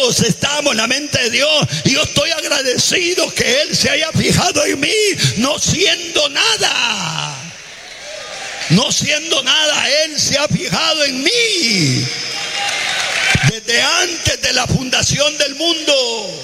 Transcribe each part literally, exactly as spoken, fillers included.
todos estamos en la mente de Dios. Y yo estoy agradecido que Él se haya fijado en mí, no siendo nada. No siendo nada, Él se ha fijado en mí. Desde antes de la fundación del mundo.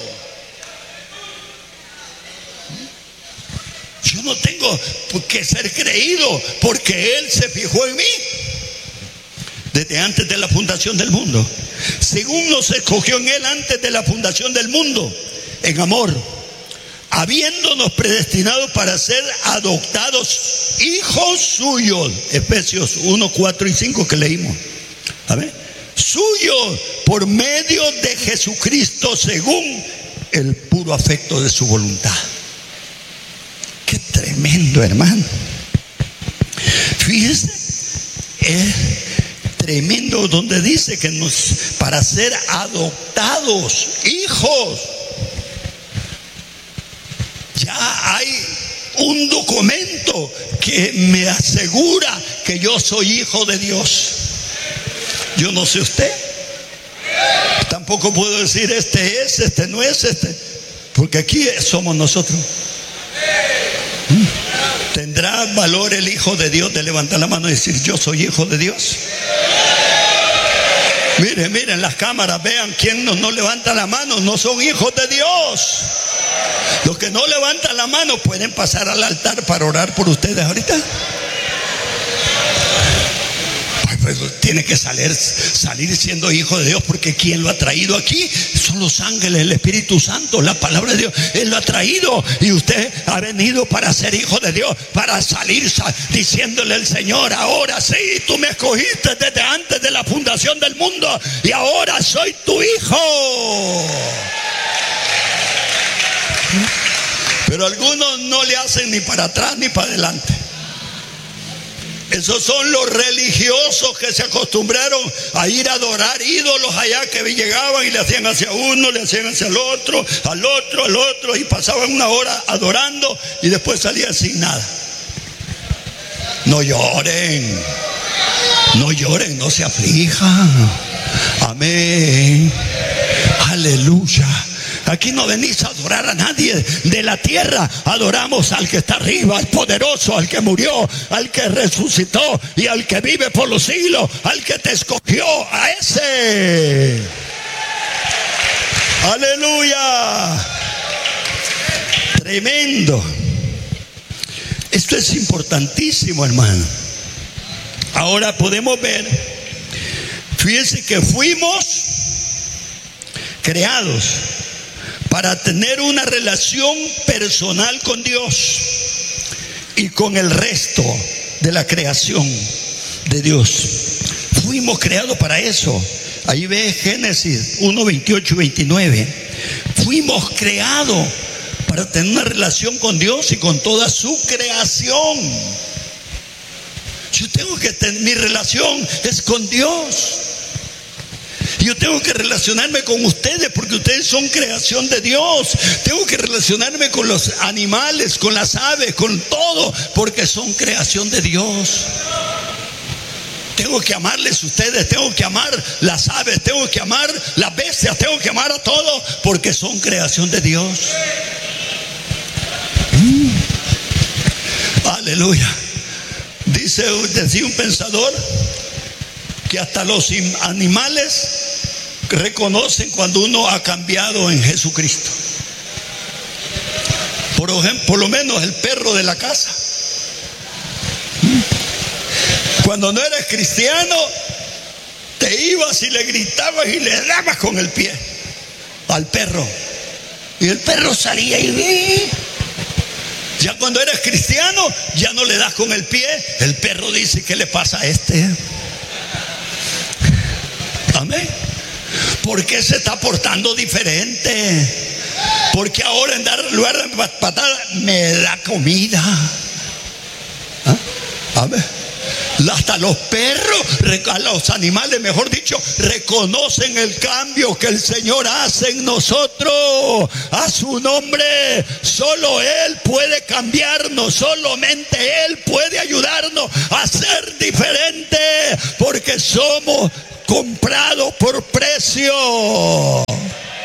Yo no tengo que ser creído porque Él se fijó en mí desde antes de la fundación del mundo. Según nos escogió en Él antes de la fundación del mundo, en amor, habiéndonos predestinado para ser adoptados hijos suyos. Efesios uno, cuatro y cinco que leímos. A ver. Suyos por medio de Jesucristo según el puro afecto de su voluntad. Qué tremendo, hermano. Fíjese, es tremendo donde dice que nos, para ser adoptados hijos, ya hay un documento que me asegura que yo soy hijo de Dios. Yo no sé usted. Tampoco puedo decir este es, este no es, este, porque aquí somos nosotros. ¿Tendrá valor el Hijo de Dios de levantar la mano y decir yo soy hijo de Dios? Miren, miren las cámaras, vean quién no, no levanta la mano, no son hijos de Dios. Los que no levantan la mano pueden pasar al altar para orar por ustedes ahorita. Tiene que salir, salir siendo hijo de Dios, porque ¿quién lo ha traído aquí? Son los ángeles, el Espíritu Santo, la palabra de Dios. Él lo ha traído y usted ha venido para ser hijo de Dios, para salir diciéndole al Señor: ahora sí, tú me escogiste desde antes de la fundación del mundo y ahora soy tu hijo. Pero algunos no le hacen ni para atrás ni para adelante. Esos son los religiosos que se acostumbraron a ir a adorar ídolos allá, que llegaban y le hacían hacia uno, le hacían hacia el otro, al otro, al otro, y pasaban una hora adorando y después salían sin nada. No lloren, no lloren, no se aflijan. Amén. Aleluya. Aquí no venís a adorar a nadie de la tierra. Adoramos al que está arriba, al poderoso, al que murió, al que resucitó y al que vive por los siglos, al que te escogió, a ese. Aleluya. Tremendo. Esto es importantísimo, hermano. Ahora podemos ver, fíjense que fuimos creados para tener una relación personal con Dios y con el resto de la creación de Dios. Fuimos creados para eso. Ahí ve Génesis uno, veintiocho y veintinueve. Fuimos creados para tener una relación con Dios y con toda su creación. Yo tengo que tener, mi relación es con Dios. Yo tengo que relacionarme con ustedes porque ustedes son creación de Dios. Tengo que relacionarme con los animales, con las aves, con todo, porque son creación de Dios. Tengo que amarles a ustedes, tengo que amar las aves, tengo que amar las bestias, tengo que amar a todo porque son creación de Dios. Mm. Aleluya. Dice, decía un pensador que hasta los animales reconocen cuando uno ha cambiado en Jesucristo. Por ejemplo, por lo menos el perro de la casa. Cuando no eras cristiano, te ibas y le gritabas y le dabas con el pie al perro. Y el perro salía y... Ya cuando eres cristiano, ya no le das con el pie. El perro dice: ¿qué le pasa a este? Amén. ¿Por qué se está portando diferente? Porque ahora en dar lugar de patada me da comida. ¿Ah? Amén. Hasta los perros, los animales, mejor dicho, reconocen el cambio que el Señor hace en nosotros. A su nombre. Solo Él puede cambiarnos, solamente Él puede ayudarnos a ser diferentes, porque somos comprados por precio.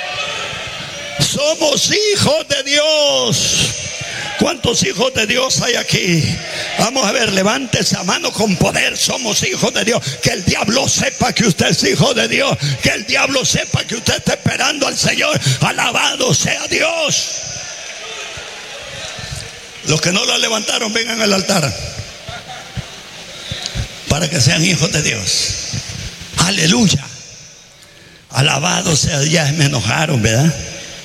Somos hijos de Dios. ¿Cuántos hijos de Dios hay aquí? Vamos a ver, levante esa mano con poder. Somos hijos de Dios. Que el diablo sepa que usted es hijo de Dios. Que el diablo sepa que usted está esperando al Señor. Alabado sea Dios. Los que no lo levantaron, vengan al altar para que sean hijos de Dios. Aleluya. Alabado sea Dios. Ya me enojaron, ¿verdad?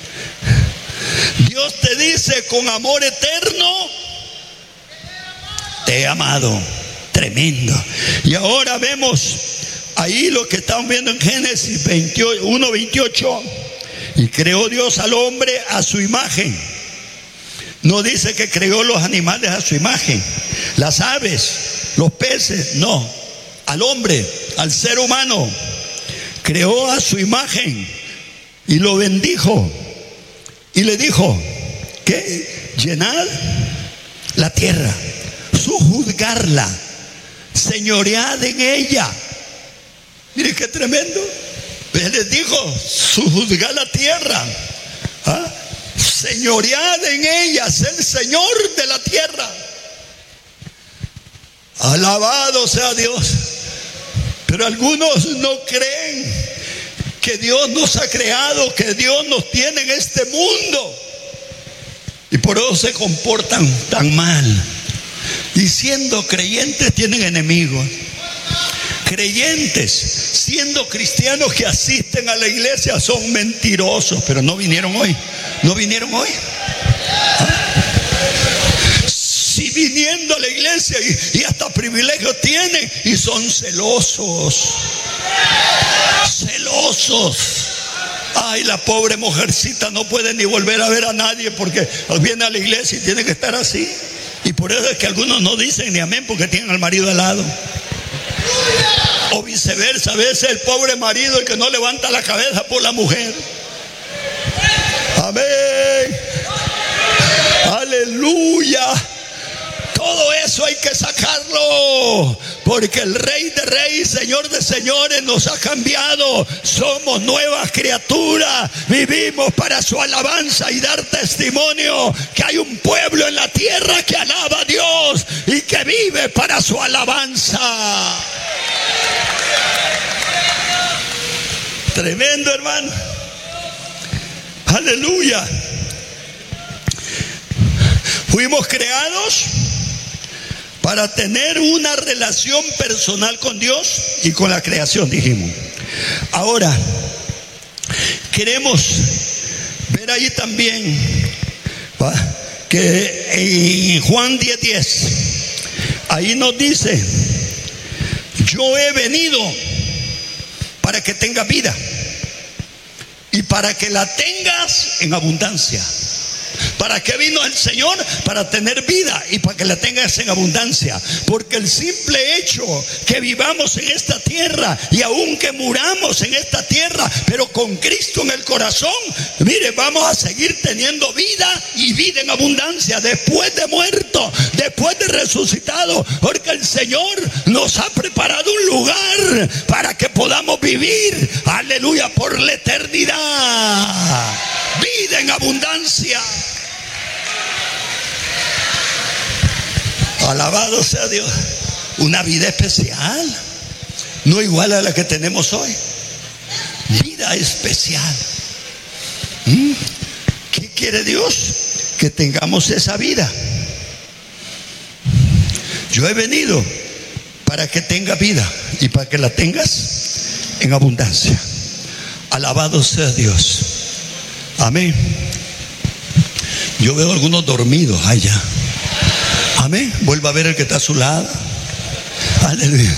Dios te dice con amor eterno: te he amado. Tremendo. Y ahora vemos ahí lo que estamos viendo en Génesis uno veintiocho. Y creó Dios al hombre a su imagen. No dice que creó los animales a su imagen, las aves, los peces, no. Al hombre, al ser humano, creó a su imagen y lo bendijo. Y le dijo que llenad la tierra, sojuzgarla, señoread en ella. Mire qué tremendo. Él les dijo: sojuzgar la tierra, ¿ah? Señoread en ella, ser el Señor de la tierra. Alabado sea Dios. Pero algunos no creen que Dios nos ha creado, que Dios nos tiene en este mundo, y por eso se comportan tan mal. Y siendo creyentes tienen enemigos. Creyentes, siendo cristianos que asisten a la iglesia, son mentirosos. Pero no vinieron hoy. No vinieron hoy. ¿Ah? Si viniendo a la iglesia y, y hasta privilegios tienen, y son celosos. Celosos. Ay, la pobre mujercita no puede ni volver a ver a nadie porque viene a la iglesia y tiene que estar así. Y por eso es que algunos no dicen ni amén porque tienen al marido al lado. O viceversa, a veces el pobre marido el que no levanta la cabeza por la mujer. Amén. Aleluya. Todo eso hay que sacarlo, porque el Rey de Reyes, Señor de Señores nos ha cambiado. Somos nuevas criaturas. Vivimos para su alabanza y dar testimonio que hay un pueblo en la tierra que alaba a Dios y que vive para su alabanza. Tremendo, hermano. Aleluya. Fuimos creados para tener una relación personal con Dios y con la creación, dijimos. Ahora, queremos ver ahí también, ¿va?, que en Juan diez diez, ahí nos dice: yo he venido para que tengas vida y para que la tengas en abundancia. ¿Para qué vino el Señor? Para tener vida y para que la tengas en abundancia. Porque el simple hecho que vivamos en esta tierra, y aun que muramos en esta tierra, pero con Cristo en el corazón, mire, vamos a seguir teniendo vida y vida en abundancia después de muerto, después de resucitado. Porque el Señor nos ha preparado un lugar para que podamos vivir, aleluya, por la eternidad. Vida en abundancia. Alabado sea Dios. Una vida especial, no igual a la que tenemos hoy. Vida especial. ¿Mm? ¿Qué quiere Dios? Que tengamos esa vida. Yo he venido para que tengas vida y para que la tengas en abundancia. Alabado sea Dios. Amén. Yo veo algunos dormidos allá. Amén. Vuelva a ver el que está a su lado. Aleluya.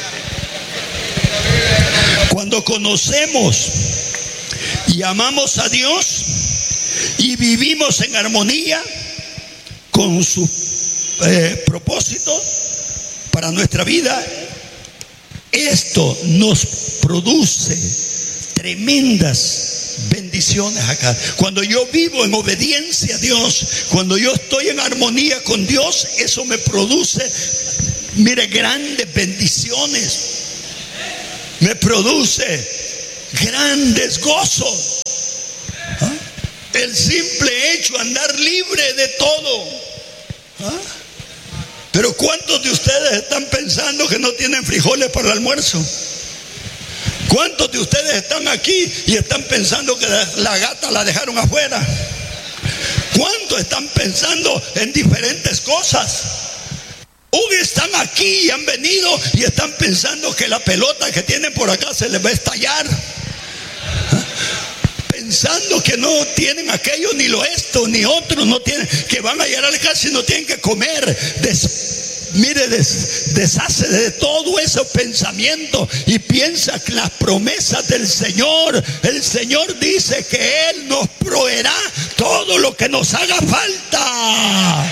Cuando conocemos y amamos a Dios y vivimos en armonía con su eh, propósito para nuestra vida, esto nos produce tremendas bendiciones acá. Cuando yo vivo en obediencia a Dios, cuando yo estoy en armonía con Dios, eso me produce, mire, grandes bendiciones. Me produce grandes gozos. ¿Ah? el simple hecho de andar libre de todo. ¿Ah? Pero ¿cuántos de ustedes están pensando que no tienen frijoles para el almuerzo? ¿Cuántos de ustedes están aquí y están pensando que la gata la dejaron afuera? ¿Cuántos están pensando en diferentes cosas? Aún están aquí y han venido y están pensando que la pelota que tienen por acá se les va a estallar. Pensando que no tienen aquello, ni lo esto, ni otro, no tienen, que van a llegar a la casa y no tienen que comer. Des, mire, des, deshace de todo ese pensamiento y piensa que las promesas del Señor, el Señor dice que Él nos proveerá todo lo que nos haga falta.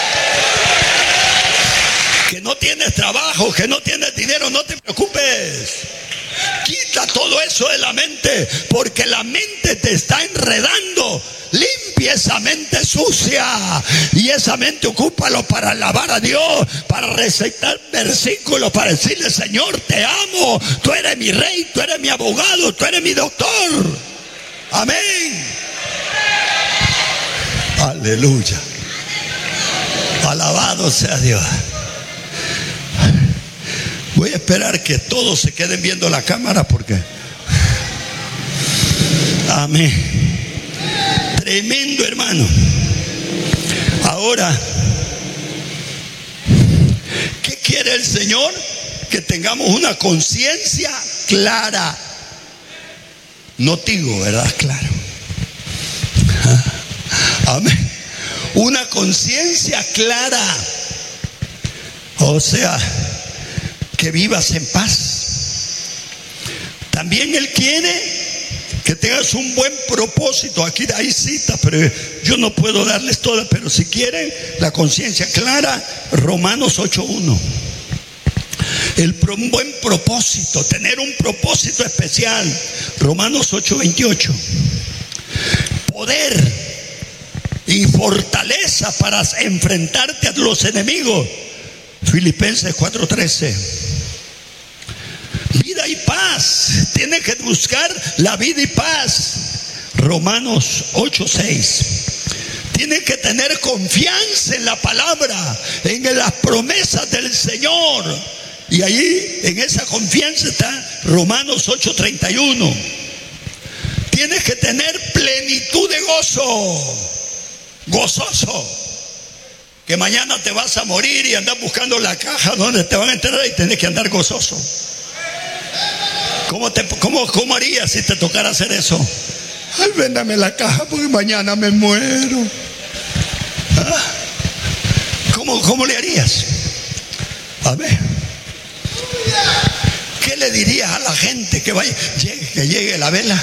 Que no tienes trabajo, que no tienes dinero, no te preocupes. Quita todo eso de la mente, porque la mente te está enredando. Limpia esa mente sucia y esa mente ocúpalo para alabar a Dios, para recitar versículos, para decirle: Señor, te amo, tú eres mi rey, tú eres mi abogado, tú eres mi doctor. Amén. Aleluya. Alabado sea Dios. Voy a esperar que todos se queden viendo la cámara porque... Amén. Tremendo, hermano. Ahora, ¿qué quiere el Señor? Que tengamos una conciencia clara. Notigo, ¿verdad? Claro. Amén. Una conciencia clara. O sea, que vivas en paz. También Él quiere que tengas un buen propósito. Aquí hay citas, pero yo no puedo darles todas. Pero si quieren la conciencia clara, Romanos ocho uno. El pro, un buen propósito, tener un propósito especial. Romanos ocho veintiocho. Poder y fortaleza para enfrentarte a los enemigos. Filipenses cuatro trece. Vida y paz. Tienes que buscar la vida y paz. Romanos ocho seis. Tienes que tener confianza en la palabra, en las promesas del Señor. Y ahí en esa confianza está Romanos ocho treinta y uno. Tienes que tener plenitud de gozo. Gozoso. Que mañana te vas a morir y andas buscando la caja donde te van a enterrar y tenés que andar gozoso. ¿Cómo, te, cómo, cómo harías si te tocara hacer eso? Ay, véndame la caja porque mañana me muero. ¿Ah? ¿Cómo, cómo le harías? A ver. ¿Qué le dirías a la gente que vaya, llegue, que llegue la vela?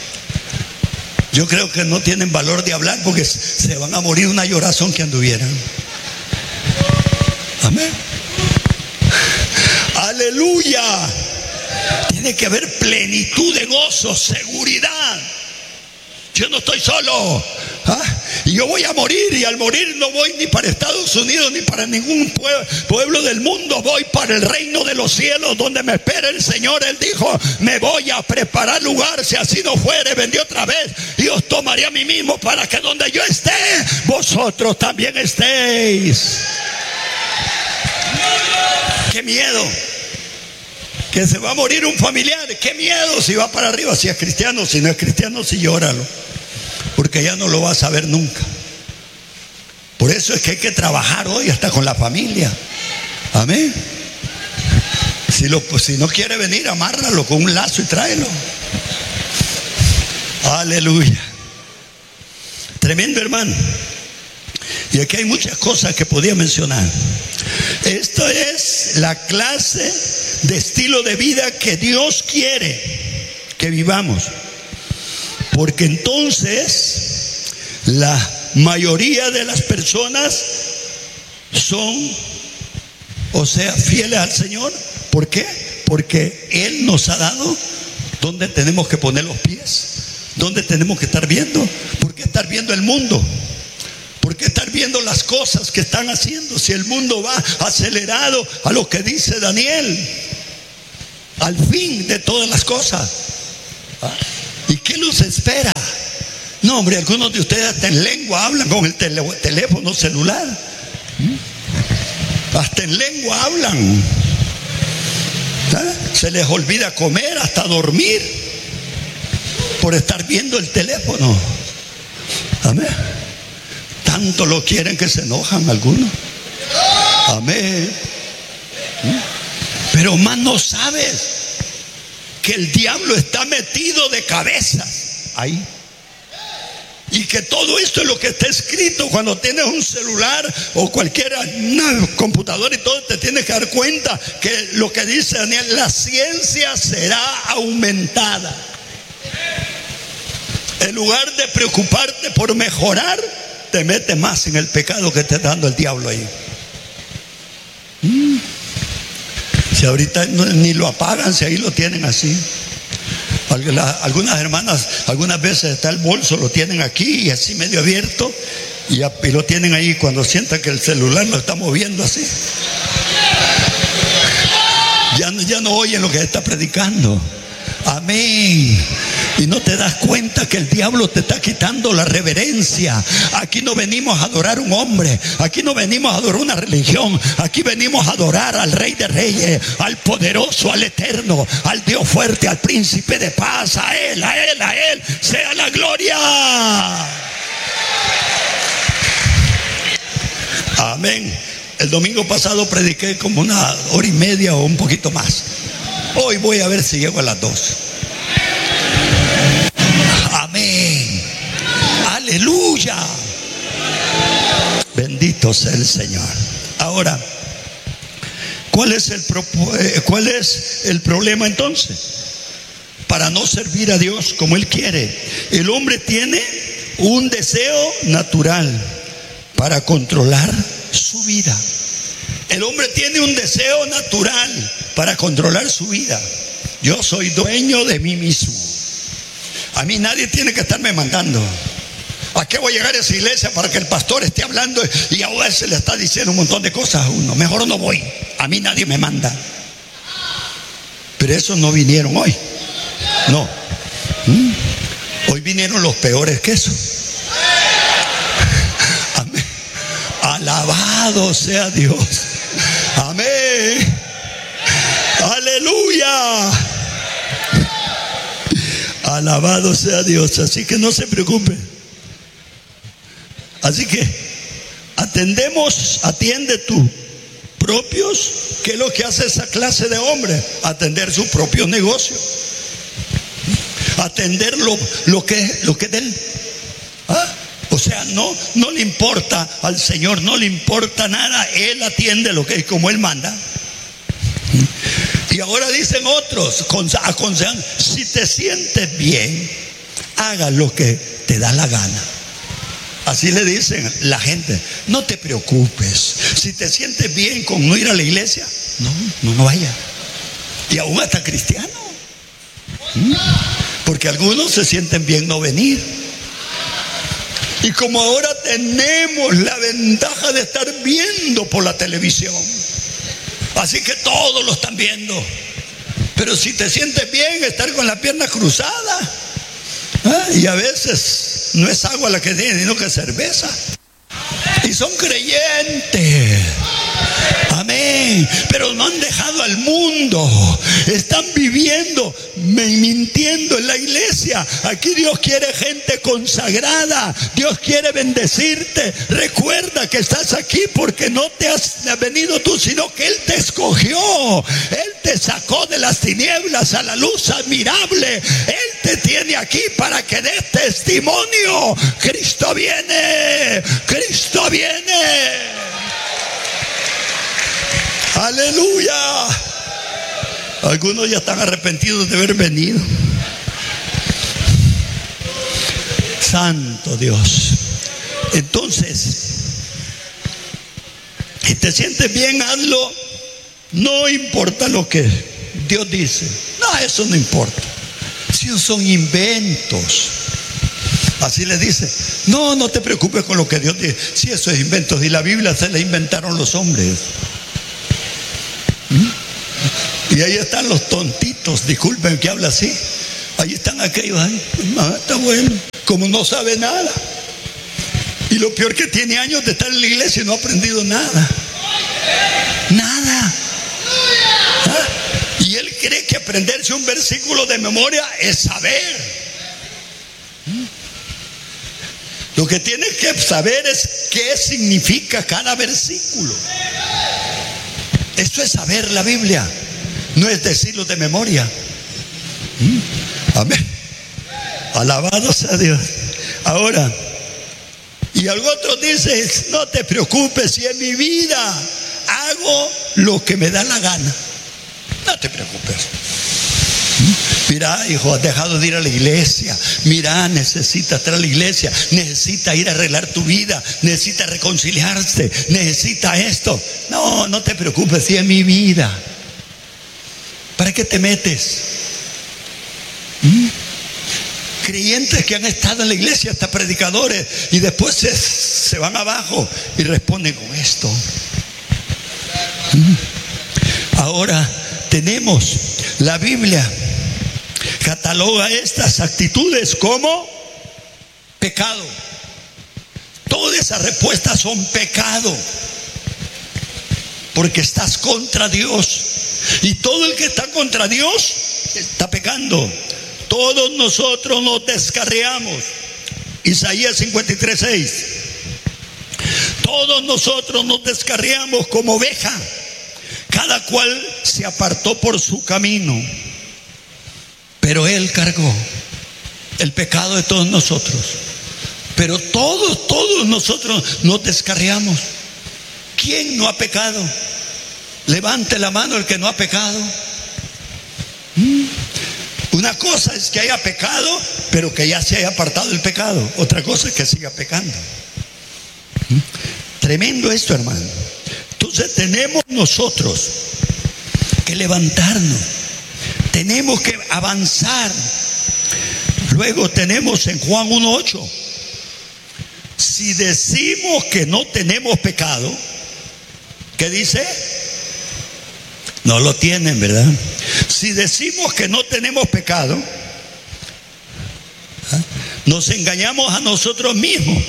Yo creo que no tienen valor de hablar porque se van a morir una llorazón que anduvieran. Amén. Aleluya. Tiene que haber plenitud de gozo, seguridad. Yo no estoy solo. ¿Ah? Y yo voy a morir, y al morir no voy ni para Estados Unidos ni para ningún pueblo del mundo. Voy para el reino de los cielos donde me espera el Señor. Él dijo: me voy a preparar lugar, si así no fuere, vendré otra vez y os tomaré a mí mismo, para que donde yo esté, vosotros también estéis. ¡Qué miedo! Que se va a morir un familiar. ¡Qué miedo! Si va para arriba, si es cristiano. Si no es cristiano, si llóralo, porque ya no lo vas a ver nunca. Por eso es que hay que trabajar hoy hasta con la familia. Amén. Si, lo, pues, si no quiere venir, amárralo con un lazo y tráelo. Aleluya. Tremendo, hermano. Y aquí hay muchas cosas que podía mencionar. Esto es la clase de estilo de vida que Dios quiere que vivamos. Porque entonces la mayoría de las personas son, o sea, fieles al Señor. ¿Por qué? Porque Él nos ha dado dónde tenemos que poner los pies, dónde tenemos que estar viendo. ¿Por qué estar viendo el mundo? ¿Por qué estar viendo las cosas que están haciendo? Si el mundo va acelerado a lo que dice Daniel, al fin de todas las cosas. ¿Y qué nos espera? No, hombre, algunos de ustedes hasta en lengua hablan con el tele, teléfono celular. Hasta en lengua hablan. ¿Ah? Se les olvida comer, hasta dormir, por estar viendo el teléfono. Amén. Tanto lo quieren que se enojan algunos. Amén. Pero más no sabes que el diablo está metido de cabeza ahí. Y que todo esto es lo que está escrito. Cuando tienes un celular o cualquier una computadora y todo, te tienes que dar cuenta que lo que dice Daniel, la ciencia será aumentada. En lugar de preocuparte por mejorar, te metes más en el pecado que te está dando el diablo ahí. Mm. Si ahorita no, ni lo apagan, si ahí lo tienen así. Algunas hermanas, algunas veces está el bolso, lo tienen aquí y así medio abierto, y, y lo tienen ahí cuando sientan que el celular lo está moviendo así. Ya no, ya no oyen lo que está predicando. Amén. Y no te das cuenta que el diablo te está quitando la reverencia. Aquí no venimos a adorar a un hombre, aquí no venimos a adorar una religión, aquí venimos a adorar al Rey de Reyes, al poderoso, al eterno, al Dios fuerte, al príncipe de paz. A Él, a Él, a Él sea la gloria. Amén. El domingo pasado prediqué como una hora y media o un poquito más. Hoy voy a ver si llego a las dos. Amén. Aleluya. Bendito sea el Señor. Ahora, ¿cuál es el, cuál es el problema entonces? Para no servir a Dios como Él quiere, el hombre tiene un deseo natural para controlar su vida. El hombre tiene un deseo natural para controlar su vida. Yo soy dueño de mí mismo. A mí nadie tiene que estarme mandando. ¿A qué voy a llegar a esa iglesia para que el pastor esté hablando y a veces le está diciendo un montón de cosas a uno? Mejor no voy. A mí nadie me manda. Pero esos no vinieron hoy. No. ¿Mm? Hoy vinieron los peores que eso. Amén. Alabado sea Dios. Amén. Aleluya. Alabado sea Dios. Así que no se preocupe. Así que atendemos, atiende tú propios. ¿Qué es lo que hace esa clase de hombre? Atender su propio negocio. Atender lo, lo que lo que es de él. ¿Ah? O sea, no, no le importa al Señor, no le importa nada. Él atiende lo que es como Él manda. Y ahora dicen otros, aconsejan, si te sientes bien, haga lo que te da la gana. Así le dicen la gente, no te preocupes. Si te sientes bien con no ir a la iglesia, no, no, no vaya. Y aún hasta cristiano. ¿Mm? Porque algunos se sienten bien no venir. Y como ahora tenemos la ventaja de estar viendo por la televisión, así que todos lo están viendo. Pero si te sientes bien estar con la pierna cruzada, ¿eh? Y a veces no es agua la que tiene, sino que es cerveza. Y son creyentes. Amén. Pero no han dejado al mundo. Están viviendo, mintiendo en la iglesia. Aquí Dios quiere gente consagrada. Dios quiere bendecirte. Recuerda que estás aquí porque no te has venido tú, sino que Él te escogió. Él te sacó de las tinieblas a la luz admirable. Él te tiene aquí para que des testimonio. Cristo viene. Cristo viene. Aleluya. Algunos ya están arrepentidos de haber venido. Santo Dios. Entonces, si te sientes bien, hazlo. No importa lo que Dios dice. No, eso no importa. Si son inventos. Así le dice. No, no te preocupes con lo que Dios dice. Si eso es inventos. Y la Biblia se la inventaron los hombres. Y ahí están los tontitos, disculpen que habla así. Ahí están aquellos, ay, está bueno, como no sabe nada. Y lo peor que tiene años de estar en la iglesia y no ha aprendido nada. Nada. ¿Ah? Y él cree que aprenderse un versículo de memoria es saber. Lo que tienes que saber es qué significa cada versículo. Eso es saber la Biblia, no es decirlo de memoria. Amén. Alabado sea Dios. Ahora, y algo otro dice, no te preocupes, si en mi vida hago lo que me da la gana. No te preocupes. Mira, hijo, has dejado de ir a la iglesia. Mira, necesitas estar a la iglesia. Necesita ir a arreglar tu vida. Necesita reconciliarse. Necesita esto. No, no te preocupes, si es mi vida. ¿Para qué te metes? ¿Mm? Creyentes que han estado en la iglesia, hasta predicadores, y después se, se van abajo y responden con esto. ¿Mm? Ahora tenemos la Biblia. Cataloga estas actitudes como pecado. Todas esas respuestas son pecado, porque estás contra Dios. Y todo el que está contra Dios está pecando. Todos nosotros nos descarriamos. Isaías cincuenta y tres, seis. Todos nosotros nos descarriamos como oveja. Cada cual se apartó por su camino. Pero Él cargó el pecado de todos nosotros. Pero todos, todos nosotros nos descarriamos. ¿Quién no ha pecado? Levante la mano el que no ha pecado. ¿Mm? Una cosa es que haya pecado, pero que ya se haya apartado del pecado. Otra cosa es que siga pecando. ¿Mm? Tremendo esto, hermano. Entonces tenemos nosotros que levantarnos. Tenemos que avanzar. Luego tenemos en Juan uno ocho. Si decimos que no tenemos pecado, ¿qué dice? No lo tienen, ¿verdad? Si decimos que no tenemos pecado, ¿eh? nos engañamos a nosotros mismos.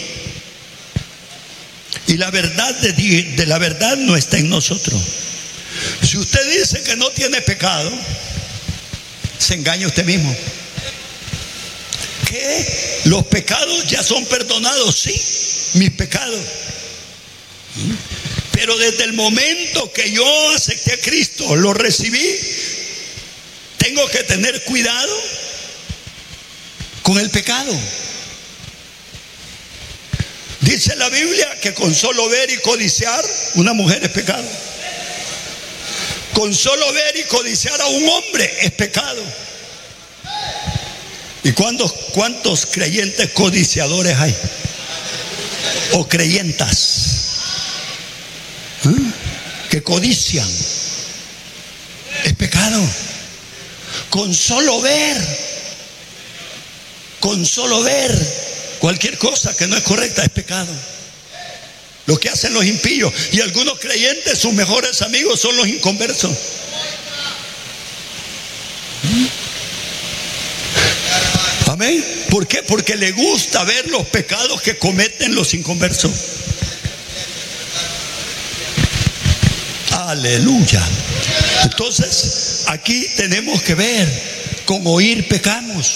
Y la verdad de, de la verdad no está en nosotros. Si usted dice que no tiene pecado, se engaña usted mismo. ¿Qué? Los pecados ya son perdonados. Sí, mis pecados. Pero desde el momento que yo acepté a Cristo, lo recibí, tengo que tener cuidado con el pecado. Dice la Biblia que con solo ver y codiciar una mujer es pecado. Con solo ver y codiciar a un hombre es pecado. ¿Y cuántos, cuántos creyentes codiciadores hay? O creyentas, ¿eh? que codician. Es pecado. Con solo ver, con solo ver cualquier cosa que no es correcta es pecado. Lo que hacen los impíos. Y algunos creyentes, sus mejores amigos son los inconversos. Amén. ¿Por qué? Porque le gusta ver los pecados que cometen los inconversos. Aleluya. Entonces, aquí tenemos que ver, con oír pecamos.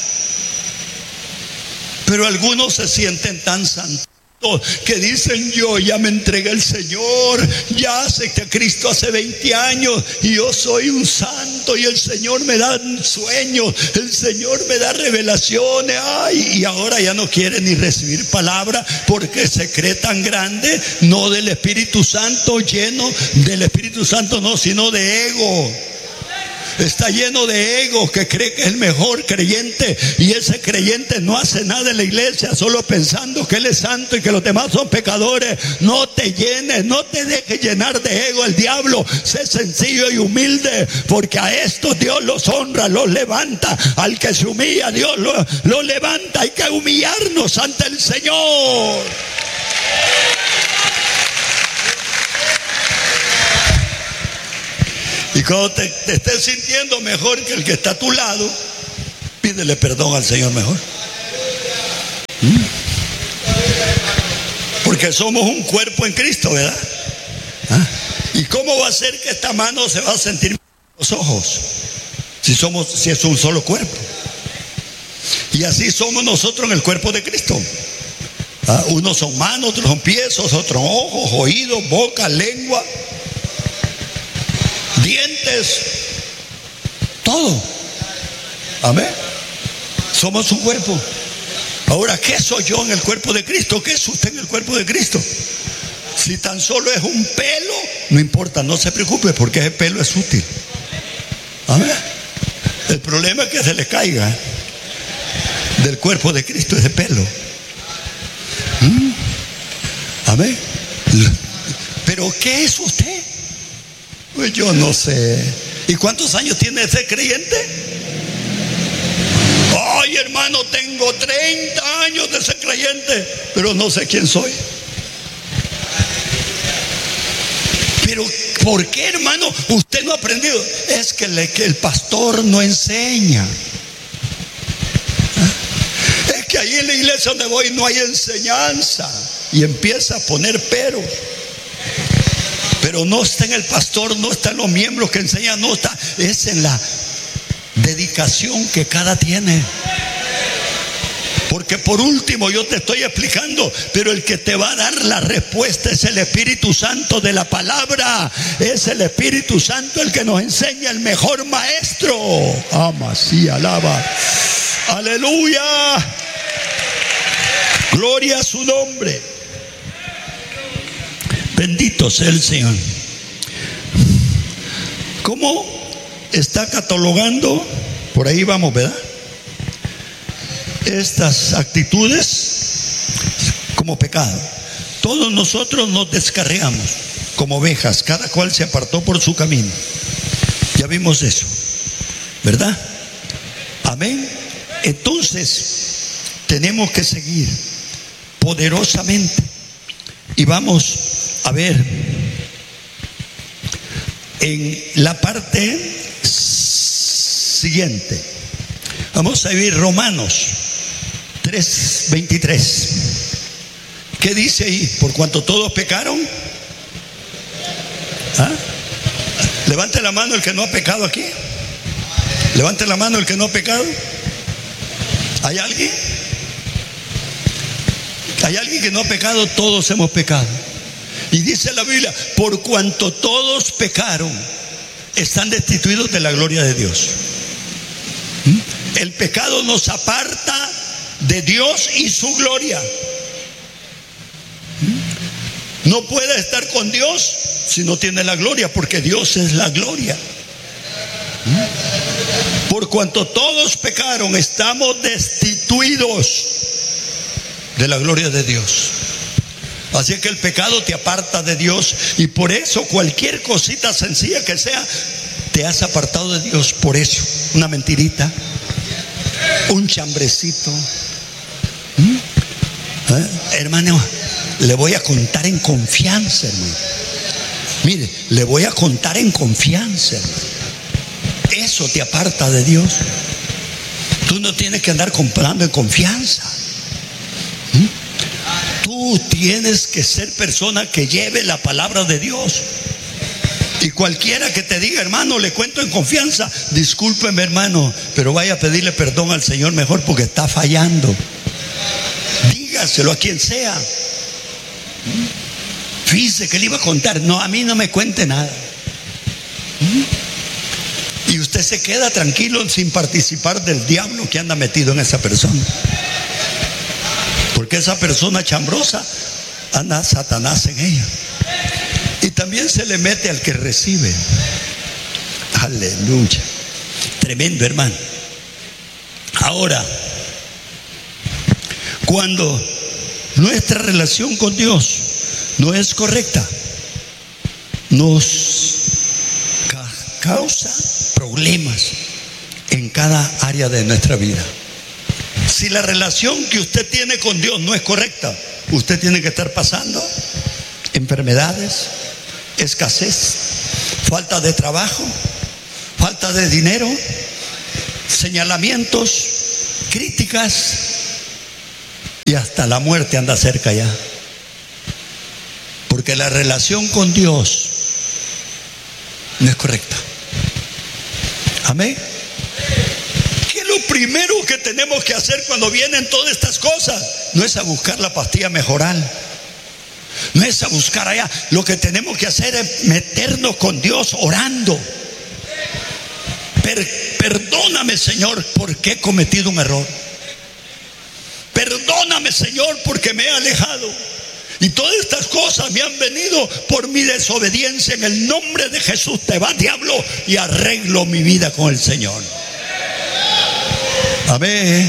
Pero algunos se sienten tan santos que dicen: yo ya me entregué al Señor, ya acepté a Cristo hace veinte años y yo soy un santo y el Señor me da sueños, el Señor me da revelaciones. Ay, y ahora ya no quiere ni recibir palabra porque se cree tan grande, no del Espíritu Santo, lleno del Espíritu Santo, no, sino de ego. Está lleno de ego, que cree que es el mejor creyente, y ese creyente no hace nada en la iglesia, solo pensando que él es santo y que los demás son pecadores. No te llenes, no te dejes llenar de ego el diablo. Sé sencillo y humilde, porque a estos Dios los honra, los levanta. Al que se humilla, Dios lo, lo levanta. Hay que humillarnos ante el Señor. Y cuando te, te estés sintiendo mejor que el que está a tu lado, pídele perdón al Señor mejor. ¿Mm? Porque somos un cuerpo en Cristo, ¿verdad? ¿Ah? ¿Y cómo va a ser que esta mano se va a sentir los ojos si somos, si es un solo cuerpo? Y así somos nosotros en el cuerpo de Cristo. ¿Ah? Unos son manos, otros son pies, otros son ojos, oídos, boca, lengua, dientes, todo. Amén. Somos un cuerpo. Ahora, ¿qué soy yo en el cuerpo de Cristo? ¿Qué es usted en el cuerpo de Cristo? Si tan solo es un pelo, no importa, no se preocupe, porque ese pelo es útil. Amén. El problema es que se le caiga del cuerpo de Cristo ese pelo. ¿Mm? Amén. ¿Pero qué es usted? Pues yo no sé. ¿Y cuántos años tiene ese creyente? Ay, hermano, tengo treinta años de ser creyente, pero no sé quién soy. Pero ¿por qué, hermano? Usted no ha aprendido. Es que, le, que el pastor no enseña. Es que ahí en la iglesia donde voy no hay enseñanza. Y empieza a poner peros. Pero no está en el pastor, no está en los miembros que enseñan, no está. Es en la dedicación que cada tiene. Porque por último yo te estoy explicando, pero el que te va a dar la respuesta es el Espíritu Santo de la palabra. Es el Espíritu Santo el que nos enseña, el mejor maestro. Ama, sí, alaba. Aleluya. Gloria a su nombre. Bendito sea el Señor. ¿Cómo está catalogando? Por ahí vamos, ¿verdad? Estas actitudes como pecado. Todos nosotros nos descarriamos como ovejas, cada cual se apartó por su camino. Ya vimos eso, ¿verdad? Amén. Entonces tenemos que seguir poderosamente y vamos a ver en la parte siguiente. Vamos a ver Romanos tres veintitrés. ¿Qué dice ahí? Por cuanto todos pecaron. ¿Ah? Levante la mano el que no ha pecado aquí. Levante la mano el que no ha pecado. ¿Hay alguien? ¿Hay alguien que no ha pecado? Todos hemos pecado. Y dice la Biblia, por cuanto todos pecaron, están destituidos de la gloria de Dios. ¿Mm? El pecado nos aparta de Dios y su gloria. ¿Mm? No puede estar con Dios si no tiene la gloria, porque Dios es la gloria. ¿Mm? Por cuanto todos pecaron, estamos destituidos de la gloria de Dios. Así que el pecado te aparta de Dios, y por eso cualquier cosita sencilla que sea, te has apartado de Dios. Por eso, una mentirita, un chambrecito. ¿Mm? ¿Eh? Hermano, le voy a contar en confianza, hermano. Mire, le voy a contar en confianza, hermano. Eso te aparta de Dios. Tú no tienes que andar comprando en confianza. ¿Mm? Tú tienes que ser persona que lleve la palabra de Dios. Y cualquiera que te diga, hermano, le cuento en confianza, discúlpeme, hermano, pero vaya a pedirle perdón al Señor mejor, porque está fallando. Dígaselo a quien sea. Fíjese que le iba a contar. No, a mí no me cuente nada. Y usted se queda tranquilo sin participar del diablo que anda metido en esa persona. Porque esa persona chambrosa, anda Satanás en ella. Y también se le mete al que recibe. Aleluya. Tremendo, hermano. Ahora, cuando nuestra relación con Dios no es correcta, nos ca- causa problemas en cada área de nuestra vida. Si la relación que usted tiene con Dios no es correcta, usted tiene que estar pasando enfermedades, escasez, falta de trabajo, falta de dinero, señalamientos, críticas. y hasta la muerte anda cerca ya. Porque la relación con Dios no es correcta. Amén. ¿Qué es lo primero que tenemos que hacer cuando vienen todas estas cosas? No es a buscar la pastilla mejoral, no es a buscar allá. Lo que tenemos que hacer es meternos con Dios orando. Per, perdóname, Señor, porque he cometido un error. Perdóname, Señor, porque me he alejado. Y todas estas cosas me han venido por mi desobediencia. En el nombre de Jesús, te va, diablo, y arreglo mi vida con el Señor. Amén.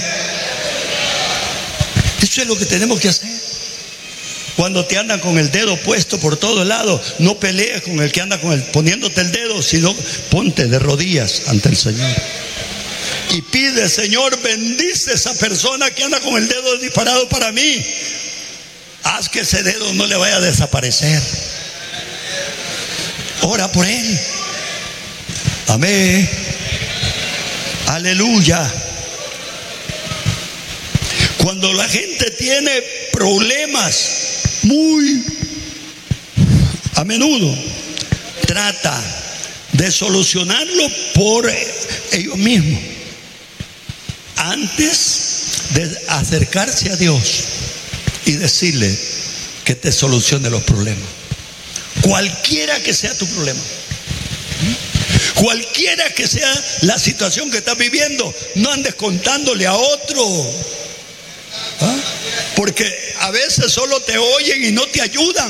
Eso es lo que tenemos que hacer. Cuando te andan con el dedo puesto por todos lados, no pelees con el que anda con el, poniéndote el dedo, sino ponte de rodillas ante el Señor. Y pide, Señor, bendice a esa persona que anda con el dedo disparado para mí. Haz que ese dedo no le vaya a desaparecer. Ora por él. Amén. Aleluya. Cuando la gente tiene problemas, muy a menudo trata de solucionarlo por ellos mismos antes de acercarse a Dios y decirle que te solucione los problemas, cualquiera que sea tu problema, cualquiera que sea la situación que estás viviendo. No andes contándole a otro, ¿ah? Porque a veces solo te oyen y no te ayudan.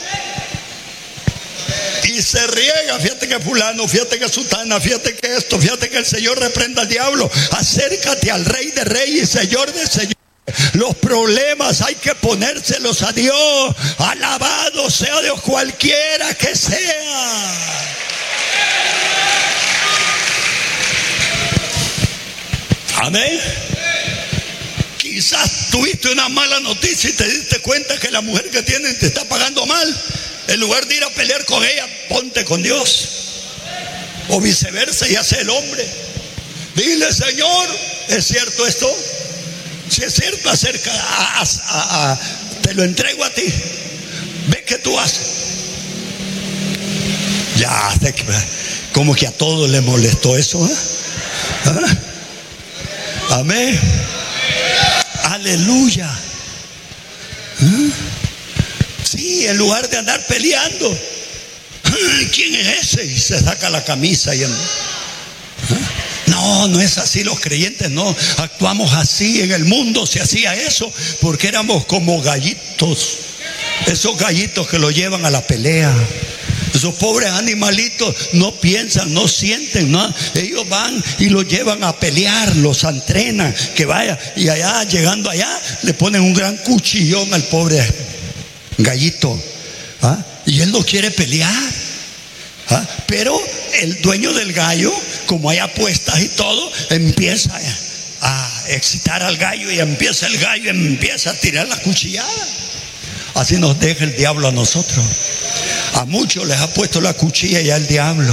Y se riega, fíjate que fulano, fíjate que sutana, fíjate que esto, fíjate que el Señor reprenda al diablo. Acércate al Rey de Reyes y Señor de Señores. Los problemas hay que ponérselos a Dios. Alabado sea Dios, cualquiera que sea. Amén. Quizás tuviste una mala noticia y te diste cuenta que la mujer que tienes te está pagando mal. En lugar de ir a pelear con ella, ponte con Dios. O viceversa, y hace el hombre. Dile, Señor, ¿es cierto esto? Si es cierto, acerca, a, a, a, a, te lo entrego a ti. Ve que tú haces. Ya, como que a todos les molestó eso, ¿eh? ¿Ah? Amén. Aleluya. ¿Ah? Sí, en lugar de andar peleando, ¿quién es ese? Y se saca la camisa y el... ¿Ah? No, no es así. Los creyentes no actuamos así. En el mundo se hacía eso porque éramos como gallitos. Esos gallitos que lo llevan a la pelea. Esos pobres animalitos no piensan, no sienten, ¿no? Ellos van y los llevan a pelear, los entrenan, que vaya. Y allá, llegando allá, le ponen un gran cuchillón al pobre gallito. ¿Ah? Y él no quiere pelear. ¿Ah? Pero el dueño del gallo, como hay apuestas y todo, empieza a excitar al gallo y empieza el gallo, empieza a tirar la cuchillada. Así nos deja el diablo a nosotros. A muchos les ha puesto la cuchilla ya el diablo.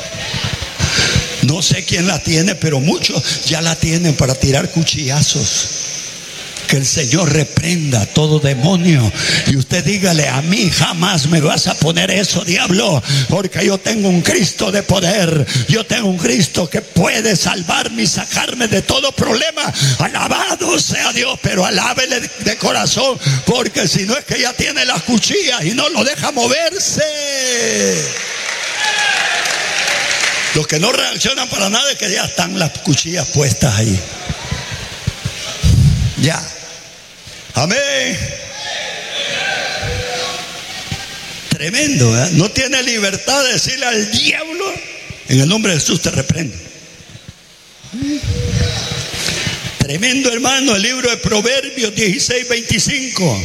No sé quién la tiene, pero muchos ya la tienen para tirar cuchillazos. Que el Señor reprenda a todo demonio. Y usted dígale, a mí jamás me vas a poner eso, diablo, porque yo tengo un Cristo de poder. Yo tengo un Cristo que puede salvarme y sacarme de todo problema. Alabado sea Dios, pero alábele de corazón, porque si no es que ya tiene las cuchillas y no lo deja moverse. Los que no reaccionan para nada es que ya están las cuchillas puestas ahí. Ya. Amén. Tremendo, ¿eh? No tiene libertad de decirle al diablo, en el nombre de Jesús te reprendo. Tremendo, hermano, el libro de Proverbios dieciséis veinticinco.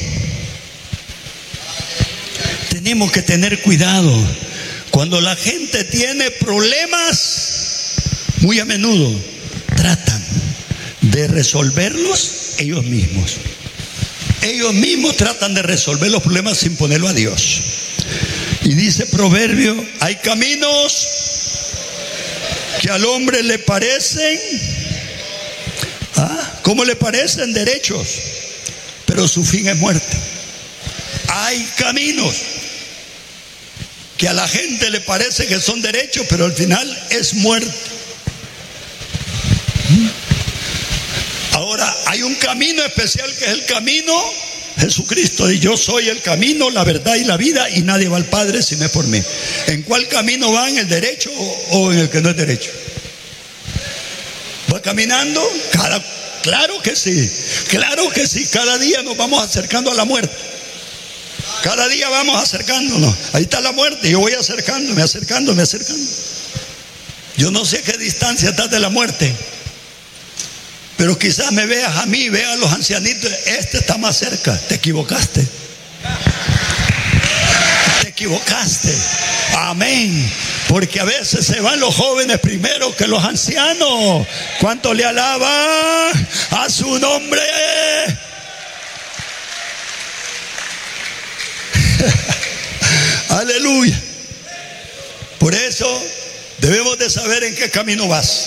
Tenemos que tener cuidado. Cuando la gente tiene problemas, muy a menudo tratan de resolverlos ellos mismos. Ellos mismos tratan de resolver los problemas sin ponerlo a Dios. Y dice Proverbio, hay caminos que al hombre le parecen, ¿ah? ¿Cómo le parecen? Derechos. pero su fin es muerte. Hay caminos que a la gente le parece que son derechos, pero al final es muerte. Ahora, hay un camino especial que es el camino Jesucristo. Y yo soy el camino, la verdad y la vida, y nadie va al Padre si no es por mí. ¿En cuál camino va? ¿En el derecho o en el que no es derecho? ¿Va caminando? Cada, claro que sí, claro que sí. Cada día nos vamos acercando a la muerte. Cada día vamos acercándonos. Ahí está la muerte. Yo voy acercándome, acercándome, acercándome. Yo no sé qué distancia estás de la muerte, pero quizás me veas a mí, veas a los ancianitos. Este está más cerca. Te equivocaste. Te equivocaste. Amén. Porque a veces se van los jóvenes primero que los ancianos. ¿Cuánto le alaba a su nombre? Aleluya. Por eso debemos de saber en qué camino vas.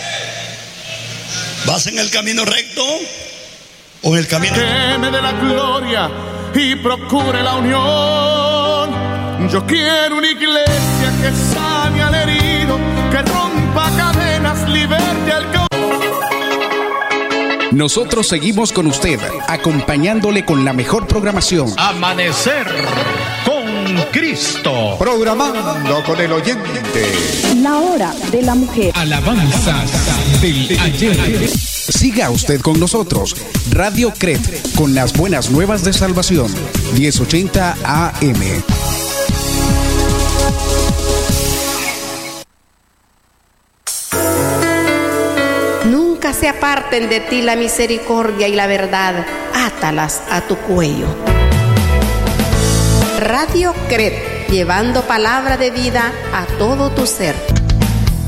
¿Vas en el camino recto o en el camino? Que me dé la gloria y procure la unión. Yo quiero una iglesia que sane al herido, que rompa cadenas, liberte al cautivo. Nosotros seguimos con usted, acompañándole con la mejor programación. Amanecer con Cristo. Programando con el oyente. La hora de la mujer. Alabanzas del ayer. Siga usted con nosotros. Radio C R E T, con las buenas nuevas de salvación. diez ochenta A M. Nunca se aparten de ti la misericordia y la verdad. Átalas a tu cuello. Radio C R E T, llevando palabra de vida a todo tu ser.